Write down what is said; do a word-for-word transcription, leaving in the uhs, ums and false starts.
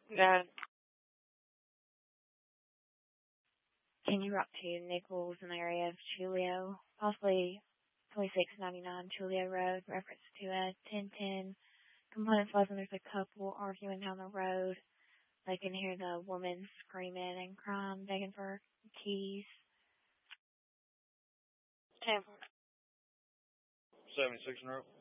Yeah. Can you rock to Nichols in the area of Chulio? Possibly twenty-six ninety-nine Chulio Road, reference to a ten ten. Complaints was when there's a couple arguing down the road. They can hear the woman screaming and crying, begging for keys. ten. seventy-six in a row.